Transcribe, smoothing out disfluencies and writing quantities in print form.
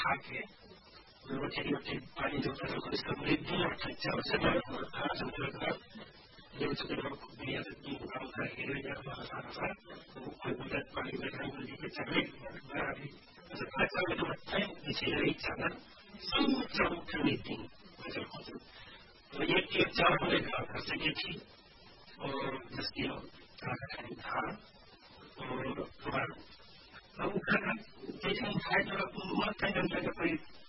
खा के रोटी रोटी पानी जो था उसको समृद्धि और खर्चा से खा समुद्र जो दुनिया से तीन काम करेंगे या सारा कोई मदद पानी में खाने के चले अभी खर्चा में तो अच्छा है इसी रही चला समुद्र खरीदी तो ये चार होने का खर्चे की थी और जिसकी था और अब जैसे खाए तो मत खाए जब कोई